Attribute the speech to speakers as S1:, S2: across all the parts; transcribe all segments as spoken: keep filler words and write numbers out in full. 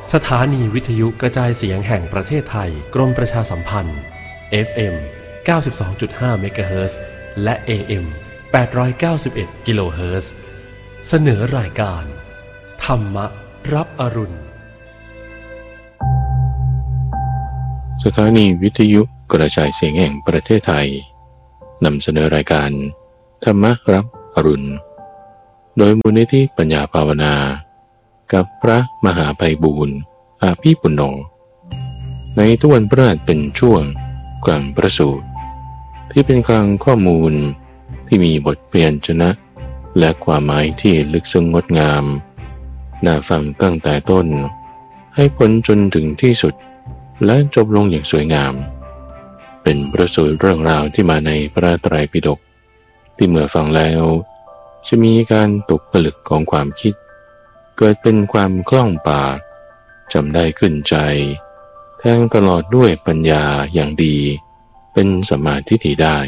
S1: สถานีวิทยุกระจายเสียงแห่งประเทศไทยกรมประชาสัมพันธ์ เอฟ เอ็ม เก้าสิบสองจุดห้า เมกะเฮิรตซ์ และ เอ เอ็ม แปดร้อยเก้าสิบเอ็ด กิโลเฮิรตซ์ เสนอรายการธรรมรับอรุณ
S2: สถานีวิทยุกระจายเสียงแห่งประเทศไทยนำเสนอรายการธรรมรับอรุณโดยมูลนิธิปัญญาภาวนากับพระมหาไพบูลย์อาภีปุณโญในทุกวันพฤหัสเป็นช่วงกลางประสูติที่เป็นกลางข้อมูลที่มีบทเปลี่ยนชนะและความหมายที่ลึกซึ้งงดงามน่าฟังตั้งแต่ต้นให้พ้นจนถึงที่สุดและจบลงอย่างสวยงามเป็นประสูติเรื่องราวที่มาในพระไตรปิฎกที่เมื่อฟังแล้วจะมีการตกผลึกของความคิดเกิดเป็นความคล่องปากจำได้ขึ้นใจแทงตลอดด้วยปัญญาอย่างดีเป็นสัมมาทิฏฐิได้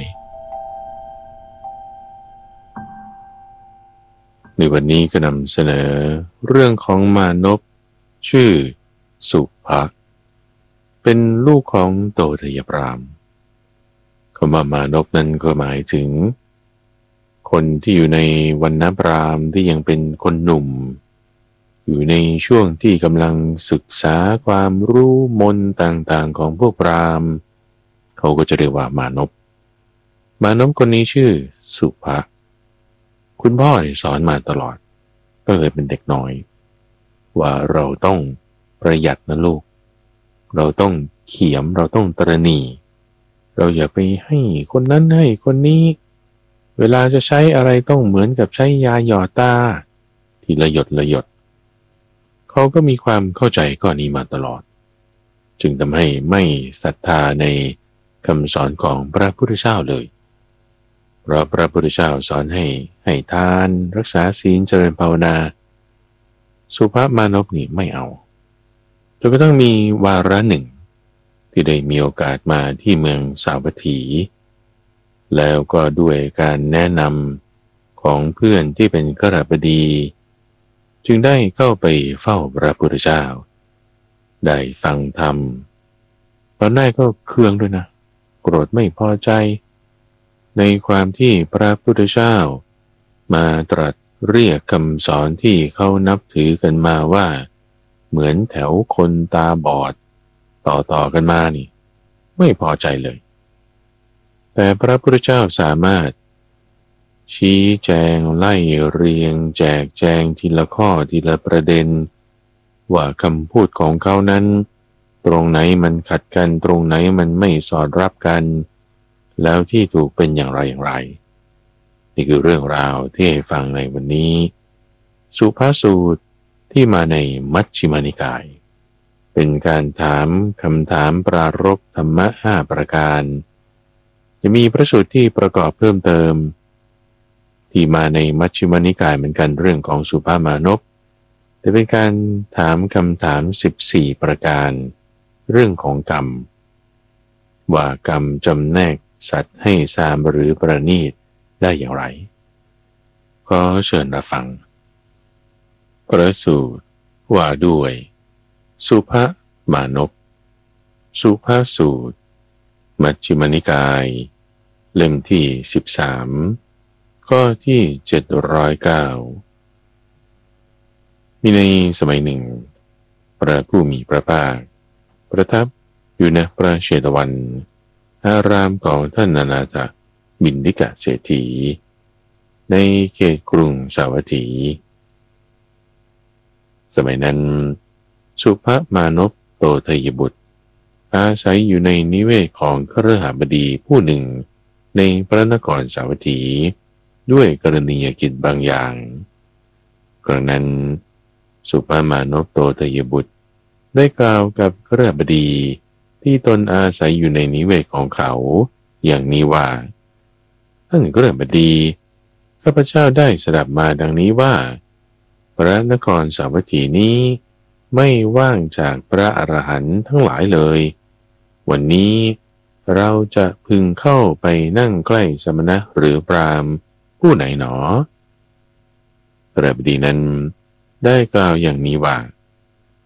S2: ในวันนี้ก็นำเสนอเรื่องของมานพชื่อสุภะเป็นลูกของโตฏยพราหมณ์คำว่ามานพนั้นก็หมายถึงคนที่อยู่ในวรรณพราหมณ์ที่ยังเป็นคนหนุ่มอยู่ในช่วงที่กำลังศึกษาความรู้มนต์ต่างๆของพวกพราหมณ์เขาก็จะเรียกว่ามานพมานพคนนี้ชื่อสุภะคุณพ่อเนี่ยสอนมาตลอดก็เลยเป็นเด็กน้อยว่าเราต้องประหยัดนะลูกเราต้องเขียมเราต้องตระหนี่เราอย่าไปให้คนนั้นให้คนนี้เวลาจะใช้อะไรต้องเหมือนกับใช้ยาหยอดตาทีละหยดละหยดเขาก็มีความเข้าใจข้อนี้มาตลอดจึงทำให้ไม่ศรัทธาในคำสอนของพระพุทธเจ้าเลยเพราะพระพุทธเจ้าสอนให้ให้ทานรักษาศีลเจริญภาวนาสุภมานพนี่ไม่เอาจนกระทั่งมีวาระหนึ่งที่ได้มีโอกาสมาที่เมืองสาวัตถีแล้วก็ด้วยการแนะนำของเพื่อนที่เป็นกฤหบดีจึงได้เข้าไปเฝ้าพระพุทธเจ้าได้ฟังธรรมตอนแรกก็เคืองด้วยนะโกรธไม่พอใจในความที่พระพุทธเจ้ามาตรัสเรียกคำสอนที่เขานับถือกันมาว่าเหมือนแถวคนตาบอดต่อๆกันมานี่ไม่พอใจเลยแต่พระพุทธเจ้าสามารถชี้แจงไล่เรียงแจกแจงทีละข้อทีละประเด็นว่าคำพูดของเขานั้นตรงไหนมันขัดกันตรงไหนมันไม่สอดรับกันแล้วที่ถูกเป็นอย่างไรอย่างไรนี่คือเรื่องราวที่ให้ฟังในวันนี้สุภาสูตรที่มาในมัชฌิมานิกายเป็นการถามคำถามปรารภธรรมะห้าประการจะมีพระสูตรที่ประกอบเพิ่มเติมที่มาในมัชฌิมานิกายเหมือนกันเรื่องของสุภมานพแต่เป็นการถามคำถามสิบสี่ประการเรื่องของกรรมว่ากรรมจำแนกสัตว์ให้สามหรือประณีตได้อย่างไรขอเชิญรับฟังพระสูตรว่าด้วยสุภมานพสุภสูตรมัชฌิมานิกายเล่มที่สิบสามข้อที่เจ็ดร้อยเก้ามีในสมัยหนึ่งพระผู้มีพระภาคประทับอยู่ณพระเชตวันอารามของท่านอนาถบิณฑิกเศรษฐีในเขตกรุงสาวัตถีสมัยนั้นสุภมานพโตทยบุตรอาศัยอยู่ในนิเวศของคฤหบดีผู้หนึ่งในพระนครสาวัตถีด้วยกรณียกิจบางอย่างกระนั้นสุภมานพโตทยบุตรได้กล่าวกับคฤหบดีที่ตนอาศัยอยู่ในนิเวศของเขาอย่างนี้ว่าท่านคฤหบดีข้าพเจ้าได้สดับมาดังนี้ว่าพระนครสาวัตถีนี้ไม่ว่างจากพระอรหันต์ทั้งหลายเลยวันนี้เราจะพึงเข้าไปนั่งใกล้สมณะหรือพราหมณ์ผู้ไหนหนอพระบดีนั้นได้กล่าวอย่างนี้ว่า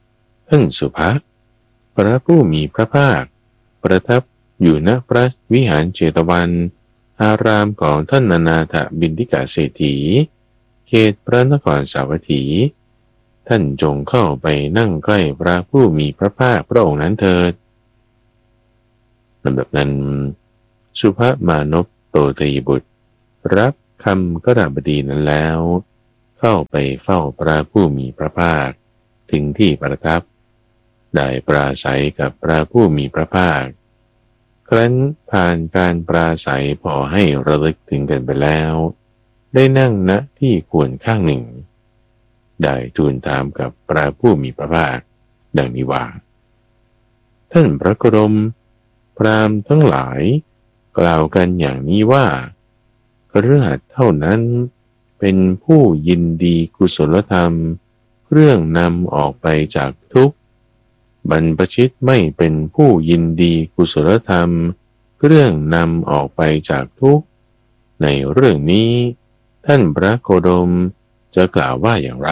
S2: ท่านสุภัทพระผู้มีพระภาคประทับอยู่ณพระวิหารเจตวันอารามของท่านอนาถบิณฑิกเศรษฐีเขตพระนครสาวัตถีท่านจงเข้าไปนั่งใกล้พระผู้มีพระภาคพระองค์นั้นเถิดลำดับนั้นสุภมานพโตทยบุตรรับคำกราบดีนั้นแล้วเข้าไปเฝ้าพระผู้มีพระภาคถึงที่ประทับได้ปราศัยกับพระผู้มีพระภาคครั้นผ่านการปราศัยพอให้ระลึกถึงกันไปแล้วได้นั่งณที่ควรข้างหนึ่งได้ทูลถามกับพระผู้มีพระภาคดังนี้ว่าท่านพระกรมพราหมณ์ทั้งหลายกล่าวกันอย่างนี้ว่าคฤหัสถ์เท่านั้นเป็นผู้ยินดีกุศลธรรมเครื่องนำออกไปจากทุกข์บรรพชิตไม่เป็นผู้ยินดีกุศลธรรมเครื่องนำออกไปจากทุกข์ในเรื่องนี้ท่านพระโคดมจะกล่าวว่าอย่างไร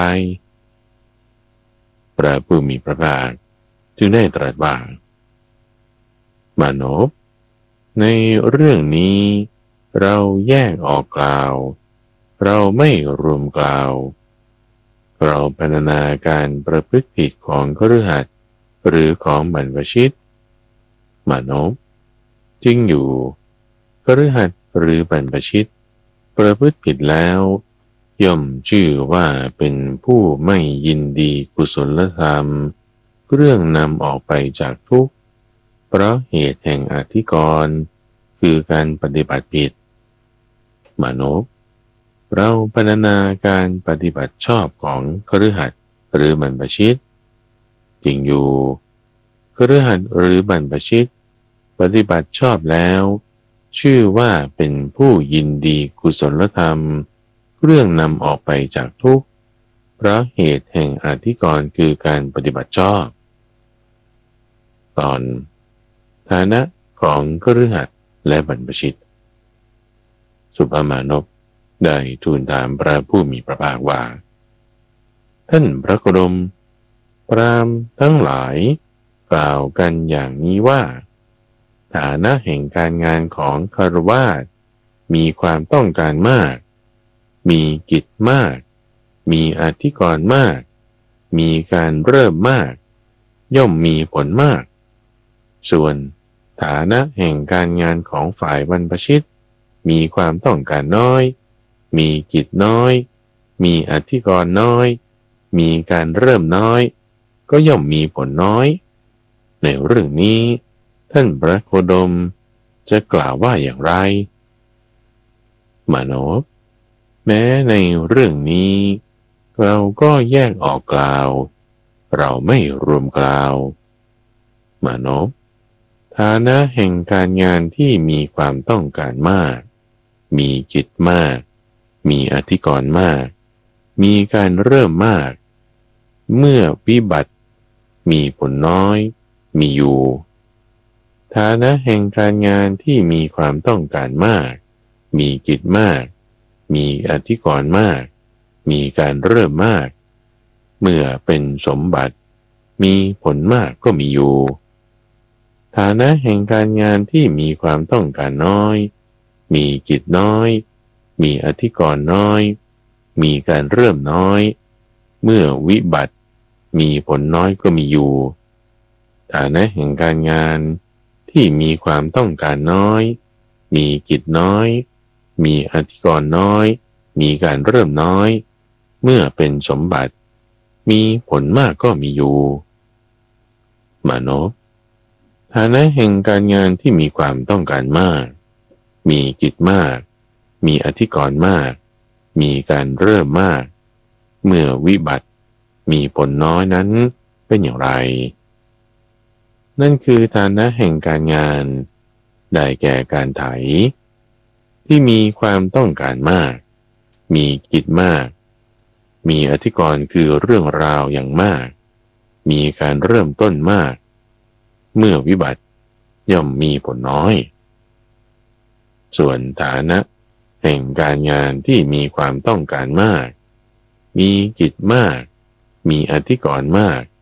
S2: พระผู้มีพระภาคจึงได้ตรัสว่ามานพในเรื่องนี้เราแยกออกกล่าวเราไม่รวมกล่าวเราพรรณนาการประพฤติผิดของคฤหัสถ์หรือของบรรพชิตมานพจริงอยู่คฤหัสถ์หรือบรรพชิตประพฤติผิดแล้วย่อมชื่อว่าเป็นผู้ไม่ยินดีกุศลธรรมเรื่องนำออกไปจากทุกข์เพราะเหตุแห่งอธิกรณ์คือการปฏิบัติผิดมานพเราพรรณนาการปฏิบัติชอบของคฤหัสถ์หรือบรรพชิตจริงอยู่คฤหัสถ์หรือบรรพชิตปฏิบัติชอบแล้วชื่อว่าเป็นผู้ยินดีกุศลธรรมเรื่องนำออกไปจากทุกข์เพราะเหตุแห่งอธิกรณ์คือการปฏิบัติชอบตอนฐานะของคฤหัสถ์และบรรพชิตสุภมานพได้ทูลถามพระผู้มีพระภาคว่าท่านพระโคดมพราหมณ์ทั้งหลายกล่าวกันอย่างนี้ว่าฐานะแห่งการงานของคฤหัสถ์มีความต้องการมากมีกิจมากมีอธิกรณ์มากมีการเริ่มมากย่อมมีผลมากส่วนฐานะแห่งการงานของฝ่ายบรรพชิตมีความต้องการน้อยมีกิจน้อยมีอธิกรณ์น้อยมีการเริ่มน้อยก็ย่อมมีผลน้อยในเรื่องนี้ท่านพระโคดมจะกล่าวว่าอย่างไรมานพแม้ในเรื่องนี้เราก็แยกออกกล่าวเราไม่รวมกล่าวมานพฐานะแห่งการงานที่มีความต้องการมากมีกิจมากมีอธิกรณ์มากมีการเริ่มมากเมื่อวิบัติมีผลน้อยมีอยู่ฐานะแห่งการงานที่มีความต้องการมากมีกิจมากมีอธิกรณ์มากมีการเริ่มมากเมื่อเป็นสมบัติมีผลมากก็มีอยู่ฐานะแห่งการงานที่มีความต้องการน้อยมีกิจน้อยมีอธิกรณ์น้อยมีการเริ่มน้อยเมื่อวิบัติมีผลน้อยก็มีอยู่ฐานะแห่งการงานที่มีความต้องการน้อยมีกิจน้อยมีอธิกรณ์น้อยมีการเริ่มน้อยเมื่อเป็นสมบัติมีผลมากก็มีอยู่มานพฐานะแห่งการงานที่มีความต้องการมากมีกิจมากมีอธิกรณ์มากมีการเริ่มมากเมื่อวิบัติมีผลน้อยนั้นเป็นอย่างไรนั่นคือฐานะแห่งการงานได้แก่การไถที่มีความต้องการมากมีกิจมากมีอธิกรณ์คือเรื่องราวอย่างมากมีการเริ่มต้นมากเมื่อวิบัติย่อมมีผลน้อยส่วนฐานะแห่งการงานที่มีความต้องการมากมีกิจมากมีอธิกรณ์มาก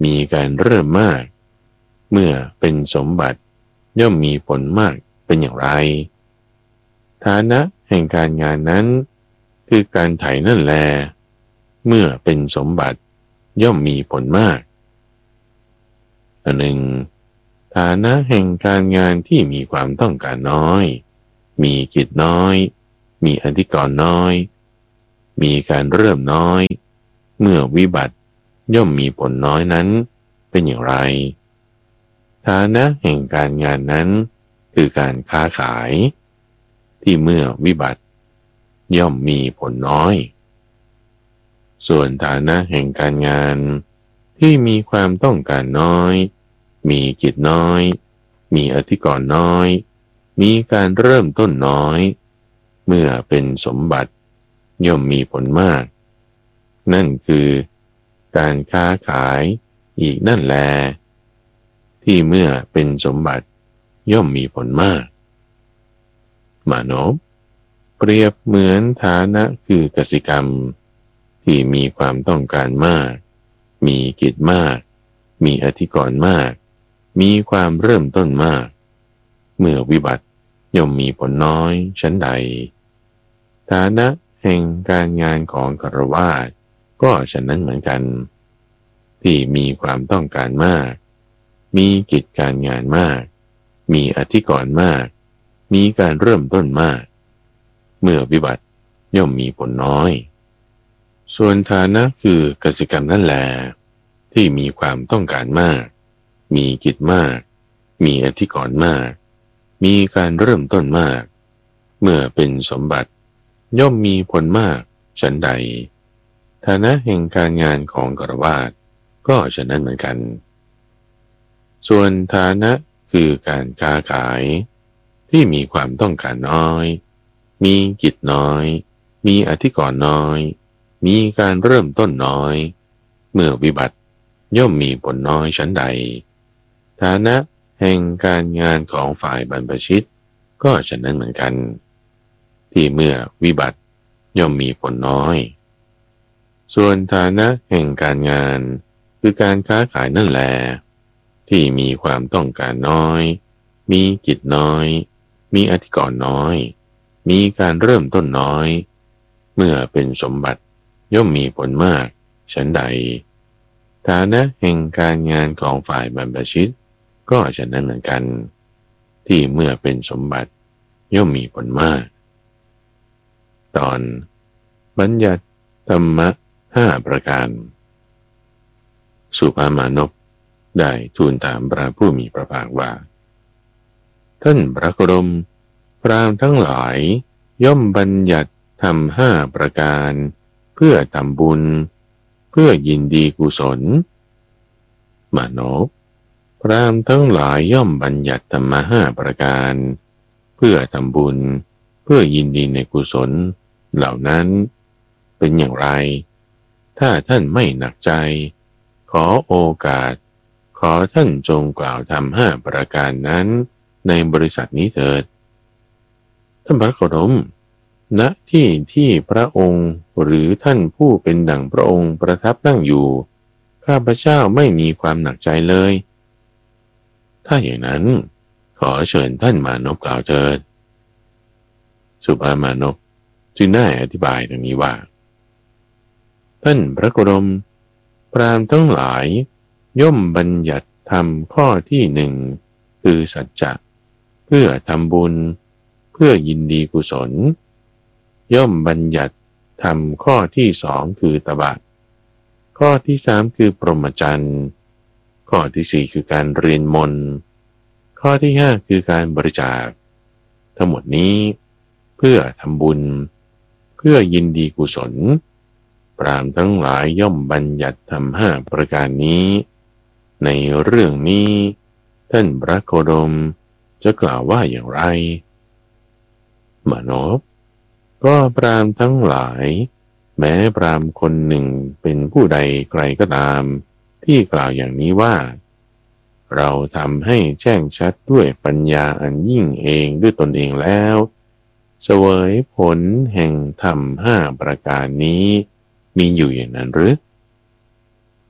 S2: มีการเริ่มมากเมื่อเป็นสมบัติย่อมมีผลมากเป็นอย่างไรฐานะแห่งการงานนั้นคือการไถนั่นแลเมื่อเป็นสมบัติย่อมมีผลมากอันหนึ่งฐานะแห่งการงานที่มีความต้องการน้อยมีกิจน้อยมีอธิกรณ์น้อยมีการเริ่มน้อยเมื่อวิบัติย่อมมีผลน้อยนั้นเป็นอย่างไรฐานะแห่งการงานนั้นคือการค้าขายที่เมื่อวิบัติย่อมมีผลน้อยส่วนฐานะแห่งการงานที่มีความต้องการน้อยมีกิจน้อยมีอธิกรณ์น้อยมีการเริ่มต้นน้อยเมื่อเป็นสมบัติย่อมมีผลมากนั่นคือการค้าขายอีกนั่นแลที่เมื่อเป็นสมบัติย่อมมีผลมากมโนเปรียบเหมือนฐานะคือกสิกรรมที่มีความต้องการมากมีกิจมากมีอธิกรณ์มากมีความเริ่มต้นมากเมื่อวิบัติย่อมมีผลน้อยชั้นใดฐานะแห่งการงานของฆราวาสก็ฉะนั้นเหมือนกันที่มีความต้องการมากมีกิจการงานมากมีอธิกรณ์มากมีการเริ่มต้นมากเมื่อวิบัติย่อมมีผลน้อยส่วนฐานะคือกสิกรรมนั่นแหละที่มีความต้องการมากมีกิจมากมีอธิกรณ์มากมีการเริ่มต้นมากเมื่อเป็นสมบัติย่อมมีผลมากฉันใดฐานะแห่งการงานของฆราวาสก็ฉะนั้นเหมือนกันส่วนฐานะคือการค้าขายที่มีความต้องการน้อยมีกิจน้อยมีอธิกรณ์น้อยมีการเริ่มต้นน้อยเมื่อวิบัติย่อมมีผลน้อยชั้นใดฐานะแห่งการงานของฝ่ายบรรพชิตก็ฉะนั้นเหมือนกันที่เมื่อวิบัติย่อมมีผลน้อยส่วนฐานะแห่งการงานคือการค้าขายนั่นแหละที่มีความต้องการน้อยมีกิจน้อยมีอธิกรณ์น้อยมีการเริ่มต้นน้อยเมื่อเป็นสมบัติย่อมมีผลมากฉันใดฐานะแห่งการงานของฝ่ายบรรพชิตก็ฉะนั้นเหมือนกันที่เมื่อเป็นสมบัติย่อมมีผลมากตอนบัญญัติธรรมะห้าประการสุภามานพได้ทูลถามพระผู้มีพระภาคว่าท่านพระโคดมพราหมณ์ทั้งหลายย่อมบัญญัติธรรมห้าประการเพื่อทำบุญเพื่อยินดีกุศลมานพพราหมณ์ทั้งหลายย่อมบัญญัติธรรมห้าประการเพื่อทำบุญเพื่อยินดีในกุศลเหล่านั้นเป็นอย่างไรถ้าท่านไม่หนักใจขอโอกาสขอท่านจงกล่าวธรรมห้าประการนั้นในบริษัทนี้เถิดท่านพระโคดมณที่ที่พระองค์หรือท่านผู้เป็นดั่งพระองค์ประทับนั่งอยู่ข้าพเจ้าไม่มีความหนักใจเลยถ้าอย่างนั้นขอเชิญท่านมานพกล่าวเถิดสุภามานพจึงได้อธิบายดังนี้ว่าท่านพระโคดมพราหมณ์ทั้งหลายย่อมบัญญัติธรรมข้อที่หนึ่งคือสัจจะเพื่อทำบุญเพื่อยินดีกุศลย่อมบัญญัติธรรมข้อที่สองคือตบะข้อที่สามคือพรหมจรรย์ข้อที่สี่คือการเรียนมนต์ข้อที่ห้าคือการบริจาคทั้งหมดนี้เพื่อทำบุญเพื่อยินดีกุศลพราหมณ์ทั้งหลายย่อมบัญญัติธรรมห้าประการนี้ในเรื่องนี้ท่านพระโคดมจะกล่าวว่าอย่างไรมานพก็พราหมณ์ทั้งหลายแม้พราหมณ์คนหนึ่งเป็นผู้ใดใครก็ตามที่กล่าวอย่างนี้ว่าเราทำให้แจ้งชัดด้วยปัญญาอันยิ่งเองด้วยตนเองแล้วเสวยผลแห่งธรรมห้าประการนี้มีอยู่อย่างนั้นหรือ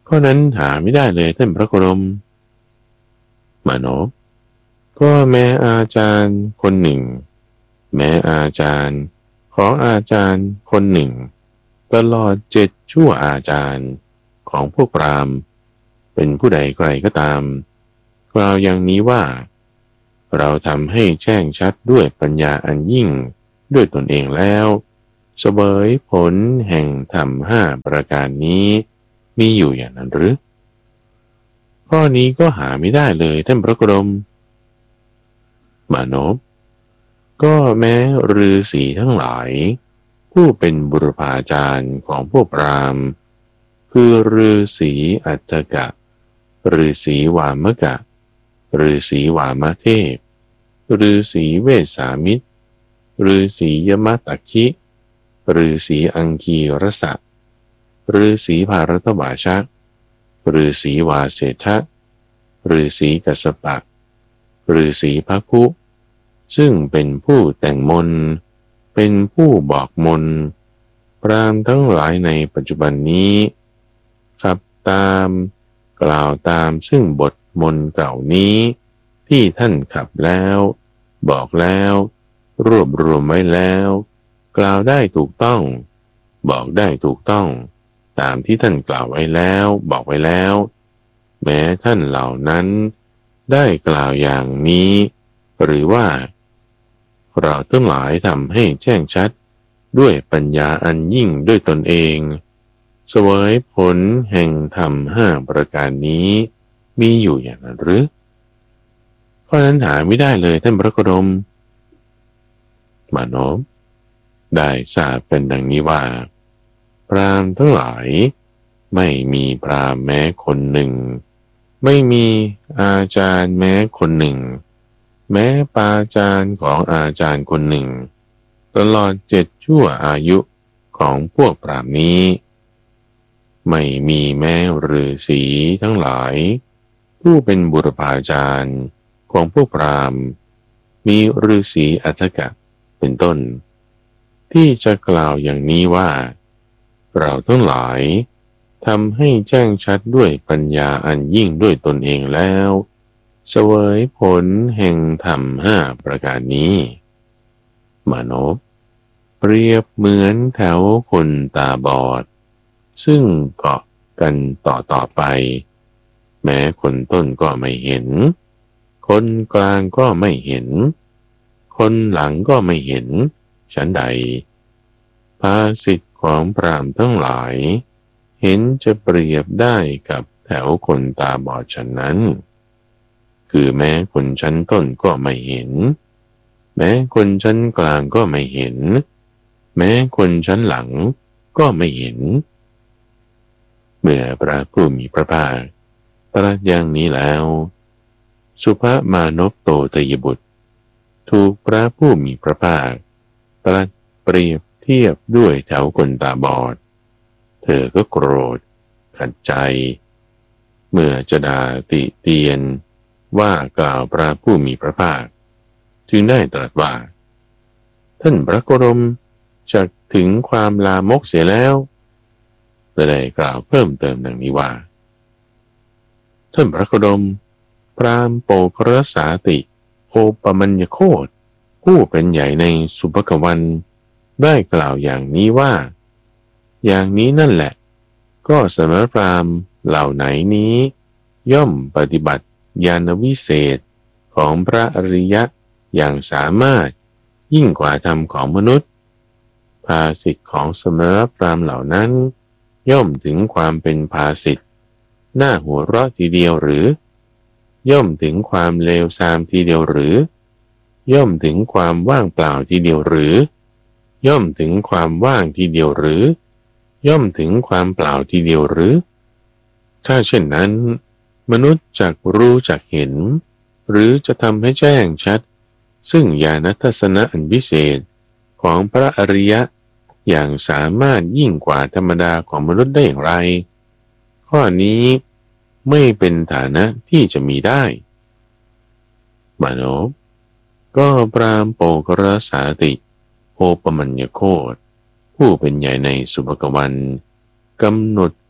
S2: ข้อนั้นหาไม่ได้เลยท่านพระโคดมมานพก็แม้อาจารย์คนหนึ่งแม้อาจารย์ของอาจารย์คนหนึ่งตลอดเจ็ดชั่วอาจารย์ของพวกพราหมณ์เป็นผู้ใดใครก็ตามกล่าวอย่างนี้ว่าเราทำให้แจ้งชัดด้วยปัญญาอันยิ่งด้วยตนเองแล้วเสวยผลแห่งธรรมห้าประการนี้มีอยู่อย่างนั้นหรือข้อนี้ก็หาไม่ได้เลยท่านพระโคดมมานพก็แม้ฤาษีทั้งหลายผู้เป็นบุรพาจารย์ของพวกพราหมณ์คือฤาษีอัฏฐกะฤาษีวามกะฤาษีวามเทพฤาษีเวสสามิตรฤาษียมตัคคิฤาษีอังคีรสะฤาษีภารตวาชะฤาษีวาเสชะฤาษีกัสสปะฤาษีภคุซึ่งเป็นผู้แต่งมนต์เป็นผู้บอกมนต์พราหมณ์ทั้งหลายในปัจจุบันนี้ขับตามกล่าวตามซึ่งบทมนต์เก่านี้ที่ท่านขับแล้วบอกแล้วรวบรวมไว้แล้วกล่าวได้ถูกต้องบอกได้ถูกต้องตามที่ท่านกล่าวไว้แล้วบอกไว้แล้วแม้ท่านเหล่านั้นได้กล่าวอย่างนี้หรือว่าเราทั้งหลายทำให้แจ้งชัดด้วยปัญญาอันยิ่งด้วยตนเองเสวยผลแห่งธรรมห้าประการนี้มีอยู่อย่างนั้นหรือเพราะนั้นหาไม่ได้เลยท่านพระโคดมมานพได้ทราบเป็นดังนี้ว่าพราหมณ์ทั้งหลายไม่มีพราหมณ์แม้คนหนึ่งไม่มีอาจารย์แม้คนหนึ่งแม้ปาจารย์ของอาจารย์คนหนึ่งตลอดเจ็ดชั่วอายุของพวกพราหมณ์นี้ไม่มีแม้ฤาษีทั้งหลายผู้เป็นบุรพาจารย์ของพวกพราหมณ์มีฤาษีอัฏฐกะเป็นต้นที่จะกล่าวอย่างนี้ว่าเราทั้งหลายทำให้แจ้งชัดด้วยปัญญาอันยิ่งด้วยตนเองแล้วเสวยผลแห่งธรรมห้าประการนี้มานพเปรียบเหมือนแถวคนตาบอดซึ่งเกาะกันต่อต่อไปแม้คนต้นก็ไม่เห็นคนกลางก็ไม่เห็นคนหลังก็ไม่เห็นฉันใดภาสิทธิ์ของพราหมณ์ทั้งหลายเห็นจะเปรียบได้กับแถวคนตาบอดฉะนั้นคือแม้คนชั้นต้นก็ไม่เห็นแม้คนชั้นกลางก็ไม่เห็นแม้คนชั้นหลังก็ไม่เห็นเมื่อพระผู้มีพระภาคตรัสอย่างนี้แล้วสุภมานพโตตยบุตรถูกพระผู้มีพระภาคตรัสเปรียบเทียบด้วยแถวคนตาบอดเธอก็โกรธขัดใจเมื่อจะด่าติเตียนว่ากล่าวพระผู้มีพระภาคจึงได้ตรัสว่าท่านพระโคดมจักถึงความลามกเสียแล้วและได้กล่าวเพิ่มเติมดังนี้ว่าท่านพระโคดมพราหมณ์โปกรสาติโอปมัญญโคตผู้เป็นใหญ่ในสุภกวันได้กล่าวอย่างนี้ว่าอย่างนี้นั่นแหละก็สมณพราหมณ์เหล่าไหนนี้ย่อมปฏิบัติญาณวิเศษของพระอริยะอย่างสามารถยิ่งกว่าธรรมของมนุษย์ภาสิทธิ์ของสมณพราหมณ์เหล่านั้นย่อมถึงความเป็นภาสิทธิ์น่าหัวเราะทีเดียวหรือย่อมถึงความเลวทรามทีเดียวหรือย่อมถึงความว่างเปล่าทีเดียวหรือย่อมถึงความว่างทีเดียวหรือย่อมถึงความเปล่าทีเดียวหรือถ้าเช่นนั้นมนุษย์จักรู้จักเห็นหรือจะทำให้แจ้งชัดซึ่งญาณทัศนะอันพิเศษของพระอริยะอย่างสามารถยิ่งกว่าธรรมดาของมนุษย์ได้อย่างไรข้อนี้ไม่เป็นฐานะที่จะมีได้มานพก็พราหมณ์โปกรสาติโอปมัญญโคตผู้เป็นใหญ่ในสุภกวันกำหนด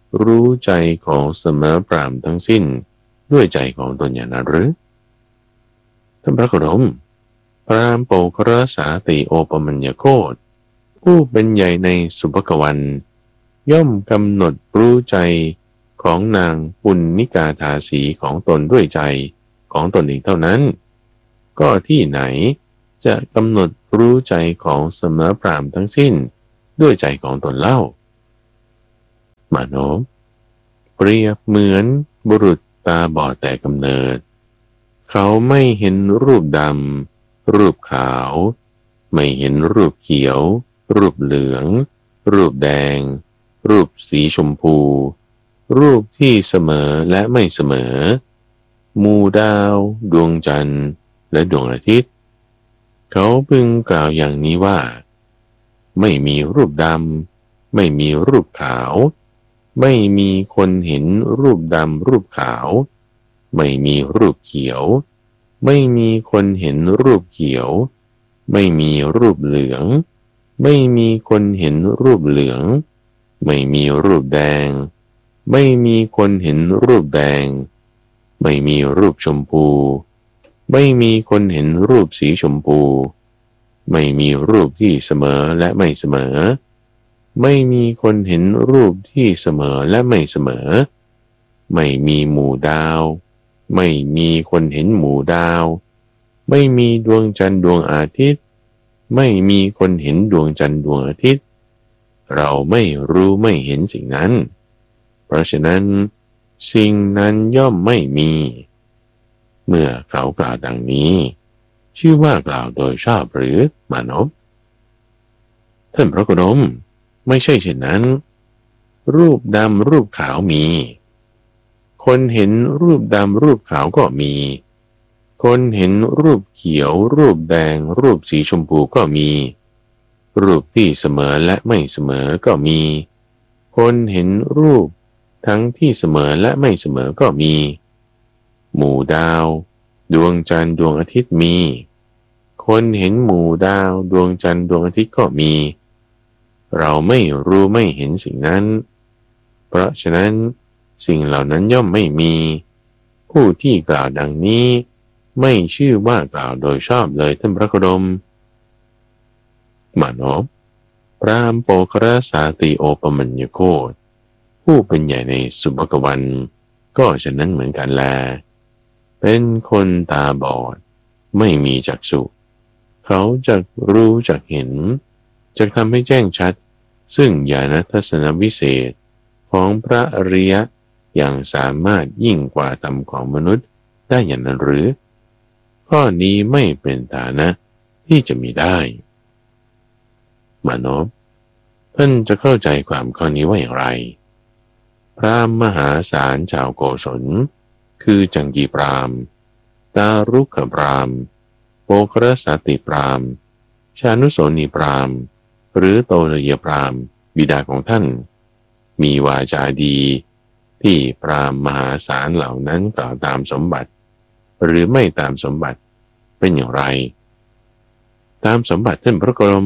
S2: รู้ใจของเสมอพราหมณ์ทั้งสิ้นด้วยใจของตนอย่างนั้นหรือท่านพระโคดมพราหมณ์โปกรสาติโอปมัญญโคตผู้เป็นใหญ่ในสุภกวันย่อมกำหนดรู้ใจของนางปุณณิกาทาสีของตนด้วยใจของตนเองเท่านั้นก็ที่ไหนจะกำหนดรู้ใจของเสมอพราหมณ์ทั้งสิ้นด้วยใจของตนเล่ามโนเปรียบเหมือนบุรุษตาบอดแต่กำเนิดเขาไม่เห็นรูปดำรูปขาวไม่เห็นรูปเขียวรูปเหลืองรูปแดงรูปสีชมพูรูปที่เสมอและไม่เสมอหมู่ดาวดวงจันทร์และดวงอาทิตย์เขาพึงกล่าวอย่างนี้ว่าไม่มีรูปดำไม่มีรูปขาวไม่มีคนเห็นรูปดำรูปขาวไม่มีรูปเขียวไม่มีคนเห็นรูปเขียวไม่มีรูปเหลืองไม่มีคนเห็นรูปเหลืองไม่มีรูปแดงไม่มีคนเห็นรูปแดงไม่มีรูปชมพูไม่มีคนเห็นรูปสีชมพูไม่มีรูปที่เสมอและไม่เสมอไม่มีคนเห็นรูปที่เสมอและไม่เสมอไม่มีหมู่ดาวไม่มีคนเห็นหมู่ดาวไม่มีดวงจันทร์ดวงอาทิตย์ไม่มีคนเห็นดวงจันทร์ดวงอาทิตย์เราไม่รู้ไม่เห็นสิ่งนั้นเพราะฉะนั้นสิ่งนั้นย่อมไม่มีเมื่อเขากล่าวดังนี้ชื่อว่ากล่าวโดยชอบหรือมานพท่านพระโคดมไม่ใช่เช่นนั้นรูปดำรูปขาวมีคนเห็นรูปดำรูปขาวก็มีคนเห็นรูปเขียวรูปแดงรูปสีชมพูก็มีรูปที่เสมอและไม่เสมอก็มีคนเห็นรูปทั้งที่เสมอและไม่เสมอก็มีหมู่ดาวดวงจันทร์ดวงอาทิตย์มีคนเห็นหมู่ดาวดวงจันทร์ดวงอาทิตย์ก็มีเราไม่รู้ไม่เห็นสิ่งนั้นเพราะฉะนั้นสิ่งเหล่านั้นย่อมไม่มีผู้ที่กล่าวดังนี้ไม่ชื่อว่ากล่าวโดยชอบเลยท่านพระโคดมมานพพราหมณ์โปกรสาติโอปมัญญโคตผู้เป็นใหญ่ในสุภกวันก็ฉะนั้นเหมือนกันแลเป็นคนตาบอดไม่มีจักษุเขาจะรู้จักเห็นจะทำให้แจ้งชัดซึ่งญาณทัศนวิเศษของพระอริยะอย่างสามารถยิ่งกว่าธรรมของมนุษย์ได้อย่างนั้นหรือข้อนี้ไม่เป็นฐานะที่จะมีได้มานพท่านจะเข้าใจความข้อนี้ว่าอย่างไรพราหมณ์มหาศาลชาวโกศลคือจังกีพราหมณ์ตารุขพราหมณ์โปกรสาติพราหมณ์ชานุโสนีพราหมณ์หรือโตเยพราหมณ์บิดาของท่านมีวาจาดีที่พราหมณ์มหาศาลเหล่านั้นกล่าวตามสมบัติหรือไม่ตามสมบัติเป็นอย่างไรตามสมบัติท่านพระโคดม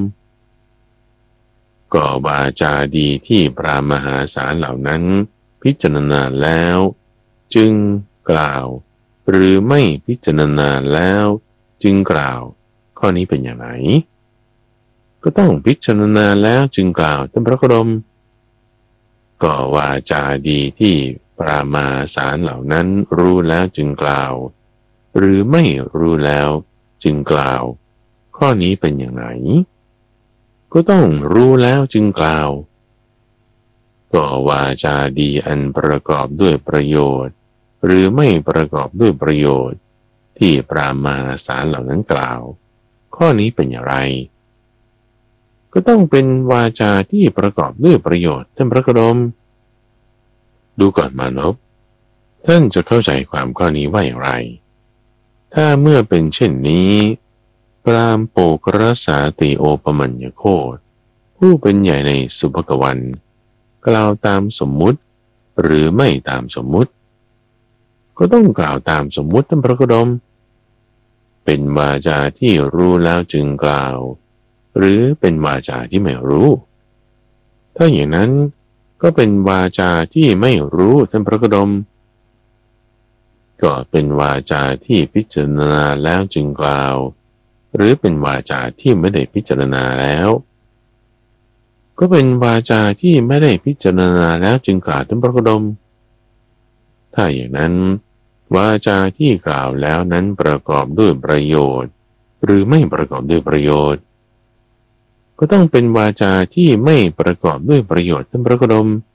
S2: ก็วาจาดีที่พราหมณ์มหาศาลเหล่านั้นพิจารณาแล้วจึงกล่าวหรือไม่พิจารณาแล้วจึงกล่าวข้อนี้เป็นอย่างไรก็ต้องพิจารณาแล้วจึงกล่าวท่านพระโคดมก็วาจาดีที่พราหมณ์มหาศาลเหล่านั้นรู้แล้วจึงกล่าวหรือไม่รู้แล้วจึงกล่าวข้อนี้เป็นอย่างไรก็ต้องรู้แล้วจึงกล่าวก็วาจาดีอันประกอบด้วยประโยชน์หรือไม่ประกอบด้วยประโยชน์ที่พราหมณ์มหาศาลเหล่านั้นกล่าวข้อนี้เป็นอย่างไรก็ต้องเป็นวาจาที่ประกอบด้วยประโยชน์ท่านพระโคดมดูก่อนมานพท่านจะเข้าใจความข้อนี้ว่าอย่างไรถ้าเมื่อเป็นเช่นนี้พราหมณ์โปกรสาติโอปมัญญโคตผู้เป็นใหญ่ในสุภกวันกล่าวตามสมมุติหรือไม่ตามสมมุติก็ต้องกล่าวตามสมมุติท่านพระโคดมเป็นวาจาที่รู้แล้วจึงกล่าวหรือเป็นวาจาที่ไม่รู้ถ้าอย่างนั้นก็เป็นวาจาที่ไม่รู้ท่านพระโคดมก็เป็นวาจาที่พิจารณาแล้วจึงกล่าวหรือเป็นวาจาที่ไม่ได้พิจารณาแล้วก็เป็นวาจาที่ไม่ได้พิจารณาแล้วจึงกล่าวท่านพระโคดมถ้าอย่างนั้นวาจาที่กล่าวแล้วนั้นประกอบด้วยประโยชน์หรือไม่ประกอบด้วยประโยชน์ก็ต้องเป็นวาจาที่ไม่ประกอบด้วยประโยชน์ท่านพระโคดม